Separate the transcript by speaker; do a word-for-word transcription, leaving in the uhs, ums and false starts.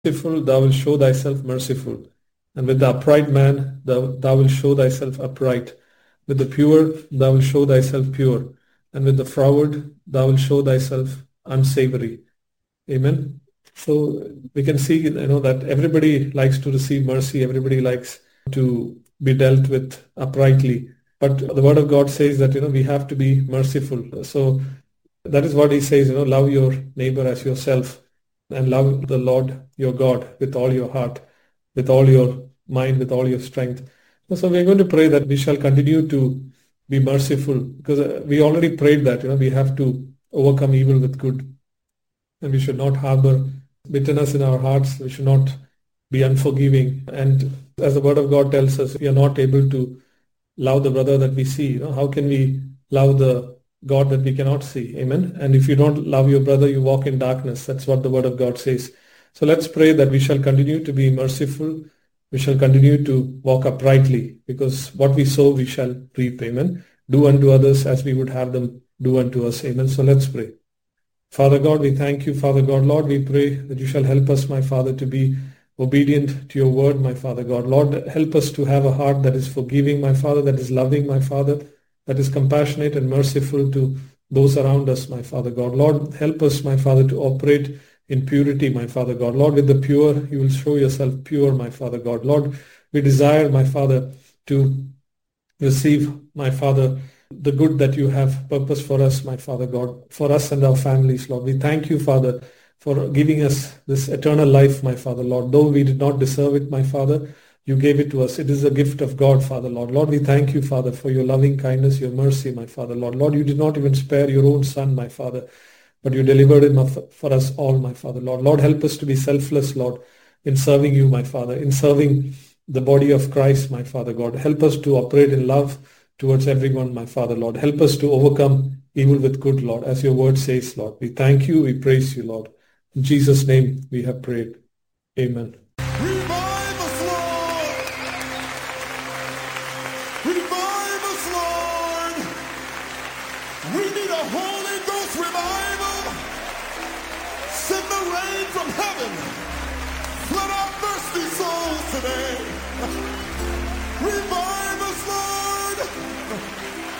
Speaker 1: merciful, thou wilt show thyself merciful. And with the upright man, thou, thou wilt show thyself upright. With the pure, thou wilt show thyself pure. And with the froward, thou wilt show thyself unsavory. Amen. So we can see, you know, that everybody likes to receive mercy. Everybody likes to be dealt with uprightly. But the word of God says that, you know, we have to be merciful. So that is what he says, you know, love your neighbor as yourself and love the Lord your God with all your heart, with all your mind, with all your strength. So we're going to pray that we shall continue to be merciful, because we already prayed that, you know, we have to overcome evil with good. And we should not harbor bitterness in our hearts. We should not be unforgiving. And as the word of God tells us, we are not able to love the brother that we see. You know, how can we love the God that we cannot see? Amen. And if you don't love your brother, you walk in darkness. That's what the word of God says. So let's pray that we shall continue to be merciful. We shall continue to walk uprightly, because what we sow, we shall reap. Amen. Do unto others as we would have them do unto us. Amen. So let's pray. Father God, we thank you, Father God. Lord, we pray that you shall help us, my Father, to be obedient to your word, my Father God. Lord, help us to have a heart that is forgiving, my Father, that is loving, my Father, that is compassionate and merciful to those around us, my Father God. Lord, help us, my Father, to operate in purity, my Father God. Lord, with the pure, you will show yourself pure, my Father God. Lord, we desire, my Father, to receive, my Father, the good that you have purpose for us, my Father God, for us and our families, Lord. We thank you, Father, for giving us this eternal life, my Father, Lord. Though we did not deserve it, my Father, you gave it to us. It is a gift of God, Father, Lord. Lord, we thank you, Father, for your loving kindness, your mercy, my Father, Lord. Lord, you did not even spare your own Son, my Father, but you delivered him for us all, my Father, Lord. Lord, help us to be selfless, Lord, in serving you, my Father, in serving the body of Christ, my Father God. Help us to operate in love towards everyone, my Father, Lord. Help us to overcome evil with good, Lord, as your word says, Lord. We thank you, we praise you, Lord. In Jesus' name we have prayed. Amen.
Speaker 2: Revive us, Lord! Revive us, Lord! We need a Holy Ghost revival! Send the rain from heaven! Flood our thirsty souls today!